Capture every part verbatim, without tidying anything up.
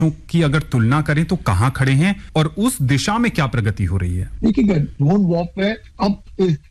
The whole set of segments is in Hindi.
की अगर तुलना करें तो कहां खड़े हैं और उस दिशा में क्या प्रगति हो रही है? देखिए, ड्रोन वॉरफेयर अब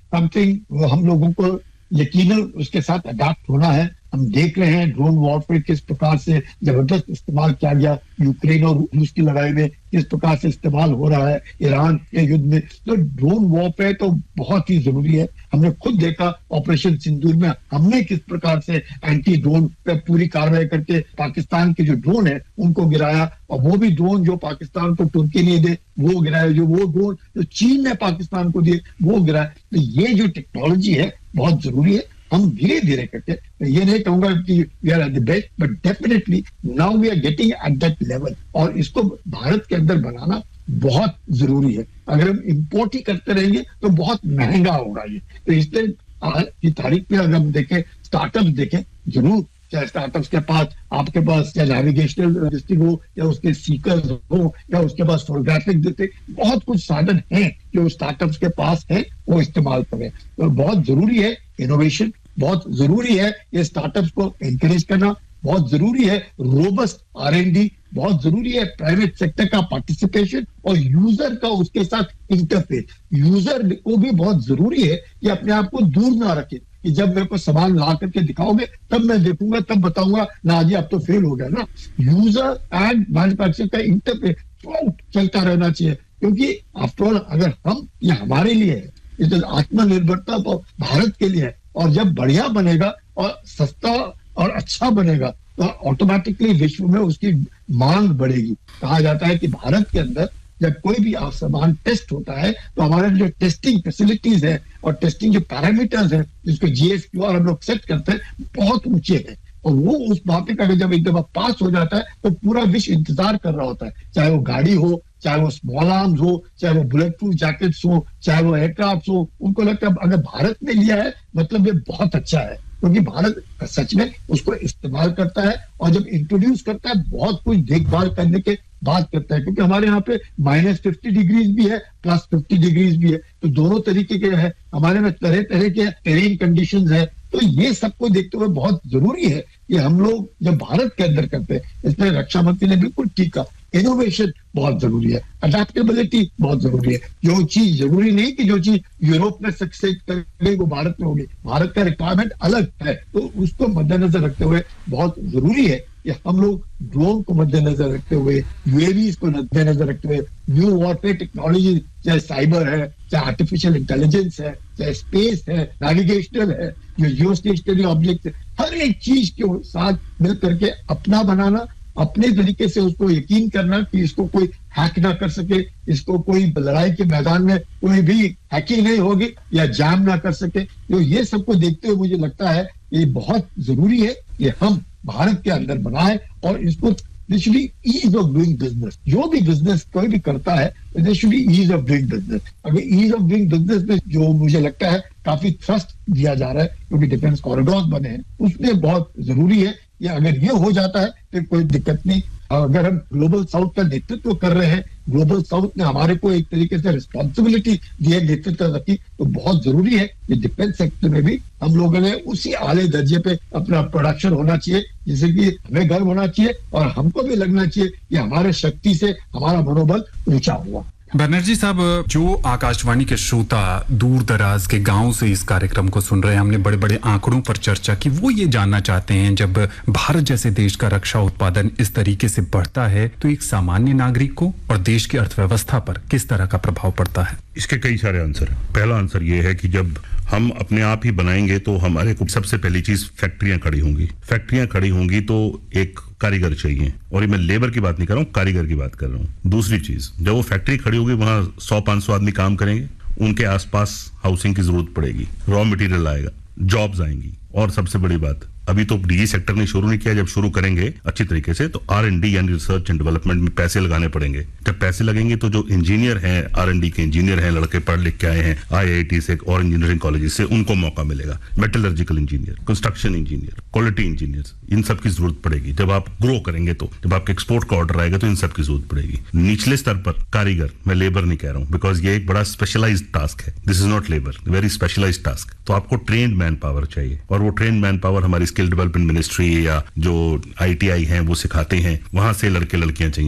समथिंग हम लोगों को यकीनन उसके साथ अडैप्ट होना है। हम देख रहे हैं ड्रोन वॉरफेयर किस प्रकार से जबरदस्त इस्तेमाल किया गया यूक्रेन और रूस की लड़ाई में, किस प्रकार से इस्तेमाल हो रहा है ईरान के युद्ध में। तो ड्रोन वॉरफेयर तो बहुत ही जरूरी है। हमने खुद देखा ऑपरेशन सिंदूर में हमने किस प्रकार से एंटी ड्रोन पे पूरी कार्रवाई करके पाकिस्तान के जो ड्रोन है उनको गिराया, और वो भी ड्रोन जो पाकिस्तान को तुर्की नहीं दे वो गिराया, जो वो ड्रोन जो चीन ने पाकिस्तान को दिए वो गिराया। तो ये जो टेक्नोलॉजी है बहुत जरूरी है। हम धीरे धीरे करके, ये नहीं कहूंगा कि we are at the best, but definitely now we are getting at that level, और इसको भारत के अंदर बनाना बहुत जरूरी है। अगर हम इंपोर्ट ही करते रहेंगे तो बहुत महंगा होगा ये। तो इसलिए आज की तारीख में अगर हम देखें, स्टार्टअप देखें, जरूर चाहे स्टार्टअप्स के पास आपके पास चाहे नेविगेशनल डिस्ट्रिक्ट हो या उसके सीकर्स हो या उसके पास फोटोग्राफिक डिस्ट्रिक्ट, बहुत कुछ साधन हैं जो स्टार्टअप्स के पास है, वो इस्तेमाल करें। तो बहुत जरूरी है इनोवेशन, बहुत जरूरी है ये स्टार्टअप्स को एनकरेज करना, बहुत जरूरी है रोबस्ट आर एंड डी, बहुत जरूरी है प्राइवेट सेक्टर का पार्टिसिपेशन और यूजर का उसके साथ इंटरफेस। यूजर को भी बहुत जरूरी है कि अपने आप को दूर ना रखे कि जब मेरे को सामान ला करके दिखाओगे तब मैं देखूंगा तब बताऊंगा ना, जी अब तो फेल हो गया ना। यूजर एंड मैन्युफैक्चरर का इंटरफेस चलता रहना चाहिए, क्योंकि आफ्टर ऑल अगर हम ये हमारे लिए है, ये आत्मनिर्भरता भारत के लिए है, और जब बढ़िया बनेगा और सस्ता और अच्छा बनेगा तो ऑटोमेटिकली विश्व में उसकी मांग बढ़ेगी। कहा जाता है कि भारत के अंदर जब कोई भी सामान टेस्ट होता है तो हमारे जो टेस्टिंग फैसिलिटीज है और टेस्टिंग जो पैरामीटर्स है जिसको जीएसक्यूआर हम लोग सेट करते हैं बहुत ऊंचे हैं, और वो उस मापे का जब एक दफा पास हो जाता है तो पूरा विश्व इंतजार कर रहा होता है, चाहे वो गाड़ी हो, चाहे वो स्मॉल आर्म्स हो, चाहे वो बुलेट प्रूफ जैकेट्स हो, चाहे वो एयरक्राफ्ट हो। उनको लगता है अगर भारत ने लिया है मतलब ये बहुत अच्छा है, क्योंकि भारत सच में उसको इस्तेमाल करता है और जब इंट्रोड्यूस करता है बहुत कुछ देखभाल करने के बात करता है, क्योंकि हमारे यहाँ पे माइनस फिफ्टी डिग्रीज भी है प्लस फिफ्टी डिग्रीज भी है, तो दोनों तरीके के है हमारे में, तरह तरह के टेरेन कंडीशंस है। तो ये सबको देखते हुए बहुत जरूरी है कि हम लोग जब भारत के अंदर करते हैं, इसमें रक्षा मंत्री ने बिल्कुल ठीक कहा, इनोवेशन बहुत जरूरी है, अडेप्टेबिलिटी बहुत जरूरी है। जो चीज जरूरी नहीं कि जो चीज यूरोप में सक्सेस करेगी वो भारत में होगी, भारत का रिक्वायरमेंट अलग है, तो उसको मद्देनजर रखते हुए बहुत जरूरी है कि हम लोग ड्रोन को मद्देनजर रखते हुए, यूएवीज को मद्देनजर रखते हुए, न्यू वॉरफेयर टेक्नोलॉजी चाहे साइबर है, चाहे आर्टिफिशियल इंटेलिजेंस है, चाहे स्पेस है, नेविगेशनल है, जो जियो स्टेशनरी ऑब्जेक्ट है, हर एक चीज के साथ मिल करके अपना बनाना, अपने तरीके से उसको यकीन करना कि इसको कोई हैक ना कर सके, इसको कोई लड़ाई के मैदान में कोई भी हैकिंग नहीं होगी या जैम ना कर सके। तो ये सबको देखते हुए मुझे लगता है ये बहुत जरूरी है कि हम भारत के अंदर बनाए, और इसको this should be ease of doing business. जो भी बिजनेस कोई भी करता है this should be ease of doing business. अगर ईज ऑफ डूइंग बिजनेस में जो मुझे लगता है काफी ट्रस्ट दिया जा रहा है, क्योंकि डिफेंस कॉरिडोर बने हैं, उसमें बहुत जरूरी है कि अगर ये हो जाता है तो कोई दिक्कत नहीं। अगर हम ग्लोबल साउथ का नेतृत्व कर रहे हैं, ग्लोबल साउथ ने हमारे को एक तरीके से रिस्पॉन्सिबिलिटी दी है नेतृत्व रखी, तो बहुत जरूरी है कि डिफेंस सेक्टर में भी हम लोगों ने उसी आले दर्जे पे अपना प्रोडक्शन होना चाहिए, जिससे कि हमें गर्व होना चाहिए और हमको भी लगना चाहिए कि हमारे शक्ति से हमारा मनोबल ऊंचा हुआ। बनर्जी साहब, जो आकाशवाणी के श्रोता दूर दराज के गांव से इस कार्यक्रम को सुन रहे हैं, हमने बड़े बड़े आंकड़ों पर चर्चा की, वो ये जानना चाहते हैं जब भारत जैसे देश का रक्षा उत्पादन इस तरीके से बढ़ता है तो एक सामान्य नागरिक को और देश की अर्थव्यवस्था पर किस तरह का प्रभाव पड़ता है? इसके कई सारे आंसर हैं। पहला आंसर ये है कि जब हम अपने आप ही बनाएंगे तो हमारे को सबसे पहली चीज फैक्ट्रियां खड़ी होंगी। फैक्ट्रियां खड़ी होंगी तो एक कारीगर चाहिए, और ये मैं लेबर की बात नहीं कर रहा हूँ, कारीगर की बात कर रहा हूँ। दूसरी चीज, जब वो फैक्ट्री खड़ी होगी वहां सौ पांच सौ आदमी काम करेंगे, उनके आसपास हाउसिंग की जरूरत पड़ेगी, रॉ मटेरियल आएगा, जॉब्स आएंगी, और सबसे बड़ी बात, अभी तो डीजी सेक्टर ने शुरू नहीं किया, जब शुरू करेंगे अच्छी तरीके से तो आर एंड डी यानी रिसर्च एंड डेवलपमेंट में पैसे लगाने पड़ेंगे। जब पैसे लगेंगे तो जो इंजीनियर हैं, आर एंड डी के इंजीनियर हैं, लड़के पढ़ लिख के आए हैं आई आई टी से और इंजीनियरिंग कॉलेज से, उनको मौका मिलेगा। Metallurgical engineer, construction engineer, quality engineer, इन सब की जरूरत पड़ेगी। जब आप ग्रो करेंगे तो जब आपके एक्सपोर्ट का ऑर्डर आएगा तो इन सब की जरूरत पड़ेगी। निचले स्तर पर कारीगर, मैं लेबर नहीं कह रहा हूँ, बिकॉज ये एक बड़ा स्पेशलाइज्ड टास्क है, this is not labour, very specialised task. तो आपको ट्रेन्ड मैन पावर चाहिए, और वो ट्रेन्ड मैन पावर हमारी स्किल डेवलपमेंट मिनिस्ट्री या जो आईटीआई हैं वो सिखाते हैं, वहां से लड़के लड़कियां चाहिए।